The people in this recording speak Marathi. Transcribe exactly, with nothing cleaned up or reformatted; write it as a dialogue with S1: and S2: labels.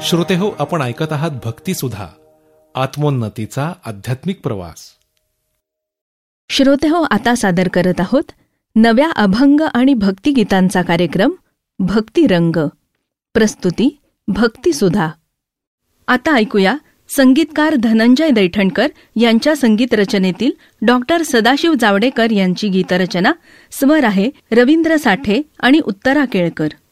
S1: श्रोतेहो, आपण ऐकत आहात भक्तिसुधा, आत्मोन्नतीचा आध्यात्मिक प्रवास.
S2: श्रोतेहो, आता सादर करत आहोत नव्या अभंग आणि भक्तिगीतांचा कार्यक्रम भक्तिरंग. प्रस्तुती भक्तिसुधा. आता ऐकूया संगीतकार धनंजय दैठणकर यांच्या संगीत रचनेतील डॉक्टर सदाशिव जावडेकर यांची गीतरचना. स्वर आहे रवींद्र साठे आणि उत्तरा केळकर.